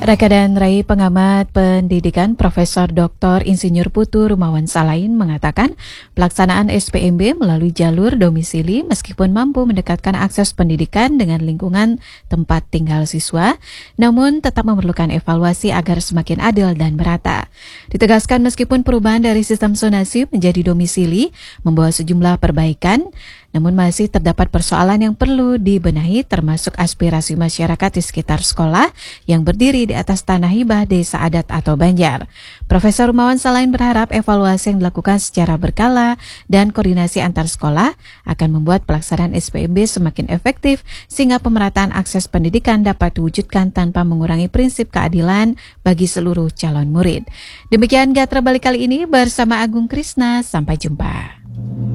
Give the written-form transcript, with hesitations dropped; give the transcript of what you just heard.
Raka dan Rai pengamat pendidikan Profesor Dr. Insinyur Putu Rumawan Salain mengatakan pelaksanaan SPMB melalui jalur domisili meskipun mampu mendekatkan akses pendidikan dengan lingkungan tempat tinggal siswa, namun tetap memerlukan evaluasi agar semakin adil dan merata. Ditegaskan meskipun perubahan dari sistem zonasi menjadi domisili membawa sejumlah perbaikan, namun masih terdapat persoalan yang perlu dibenahi termasuk aspirasi masyarakat di sekitar sekolah yang berdiri di atas tanah hibah desa adat atau banjar. Profesor Rumawan Salain berharap evaluasi yang dilakukan secara berkala dan koordinasi antar sekolah akan membuat pelaksanaan SPMB semakin efektif sehingga pemerataan akses pendidikan dapat diwujudkan tanpa mengurangi prinsip keadilan bagi seluruh calon murid. Demikian Gatra Balik kali ini bersama Agung Krisna. Sampai jumpa.